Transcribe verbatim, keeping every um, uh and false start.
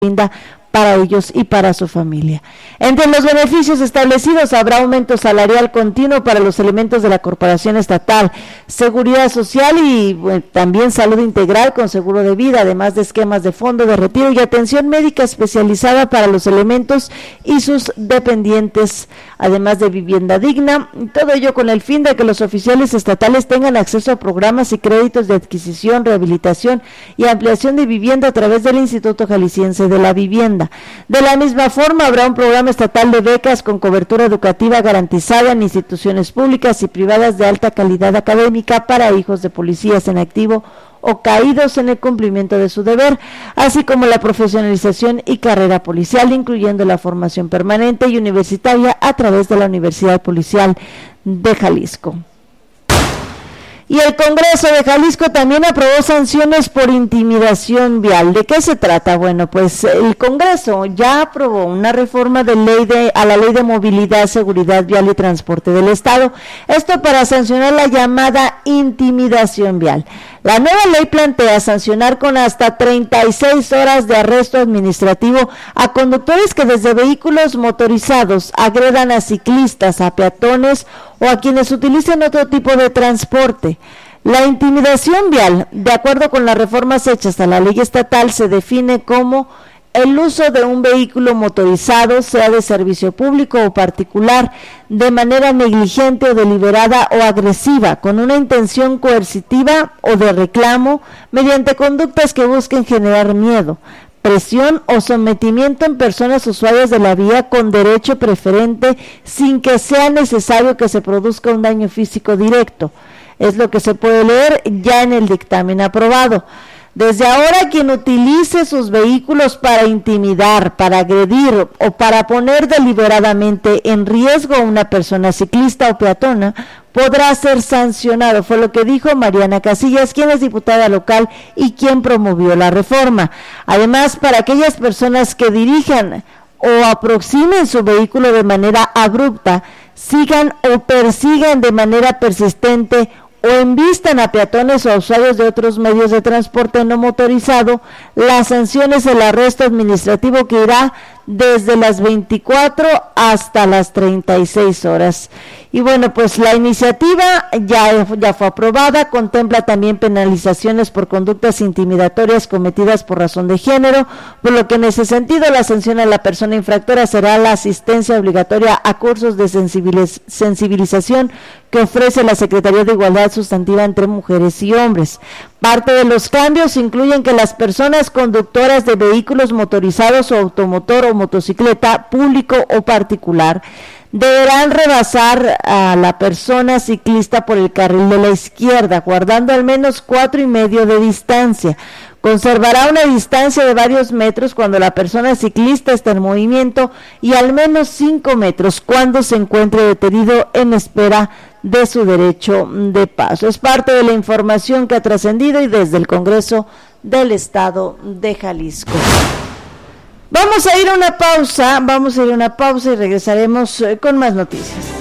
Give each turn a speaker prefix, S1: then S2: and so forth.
S1: brinda para ellos y para su familia. Entre los beneficios establecidos habrá aumento salarial continuo para los elementos de la Corporación Estatal, seguridad social y bueno, también salud integral con seguro de vida, además de esquemas de fondo de retiro y atención médica especializada para los elementos y sus dependientes, además de vivienda digna, todo ello con el fin de que los oficiales estatales tengan acceso a programas y créditos de adquisición, rehabilitación y ampliación de vivienda a través del Instituto Jalisciense de la Vivienda. De la misma forma, habrá un programa estatal de becas con cobertura educativa garantizada en instituciones públicas y privadas de alta calidad académica para hijos de policías en activo o caídos en el cumplimiento de su deber, así como la profesionalización y carrera policial, incluyendo la formación permanente y universitaria a través de la Universidad Policial de Jalisco. Y el Congreso de Jalisco también aprobó sanciones por intimidación vial. ¿De qué se trata? Bueno, pues el Congreso ya aprobó una reforma de ley de, a la Ley de Movilidad, Seguridad Vial y Transporte del Estado. Esto para sancionar la llamada intimidación vial. La nueva ley plantea sancionar con hasta treinta y seis horas de arresto administrativo a conductores que desde vehículos motorizados agredan a ciclistas, a peatones o a quienes utilicen otro tipo de transporte. La intimidación vial, de acuerdo con las reformas hechas a la ley estatal, se define como el uso de un vehículo motorizado, sea de servicio público o particular, de manera negligente o deliberada o agresiva, con una intención coercitiva o de reclamo, mediante conductas que busquen generar miedo, presión o sometimiento en personas usuarias de la vía con derecho preferente, sin que sea necesario que se produzca un daño físico directo. Es lo que se puede leer ya en el dictamen aprobado. Desde ahora, quien utilice sus vehículos para intimidar, para agredir o para poner deliberadamente en riesgo a una persona ciclista o peatona podrá ser sancionado, fue lo que dijo Mariana Casillas, quien es diputada local y quien promovió la reforma. Además, para aquellas personas que dirijan o aproximen su vehículo de manera abrupta, sigan o persigan de manera persistente o envistan a peatones o a usuarios de otros medios de transporte no motorizado, la sanción es el arresto administrativo que irá desde las veinticuatro hasta las treinta y seis horas. Y bueno, pues la iniciativa ya, ya fue aprobada, contempla también penalizaciones por conductas intimidatorias cometidas por razón de género, por lo que en ese sentido la sanción a la persona infractora será la asistencia obligatoria a cursos de sensibiliz- sensibilización que ofrece la Secretaría de Igualdad Sustantiva entre Mujeres y Hombres. Parte de los cambios incluyen que las personas conductoras de vehículos motorizados o automotor o motocicleta, público o particular, deberán rebasar a la persona ciclista por el carril de la izquierda, guardando al menos cuatro y medio de distancia. Conservará una distancia de varios metros cuando la persona ciclista está en movimiento y al menos cinco metros cuando se encuentre detenido en espera de su derecho de paso. Es parte de la información que ha trascendido y desde el Congreso del Estado de Jalisco. Vamos a ir a una pausa, vamos a ir a una pausa y regresaremos con más noticias.